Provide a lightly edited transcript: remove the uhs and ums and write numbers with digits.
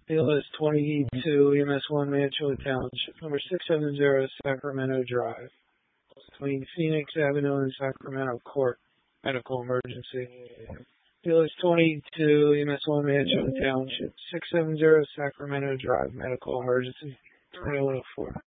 PLS 22 EMS1 Mantua Township, number 670 Sacramento Drive, between Phoenix Avenue and Sacramento Court. Medical emergency. PLS 22 EMS1 Mantua Township, 670 Sacramento Drive, medical emergency. 2104.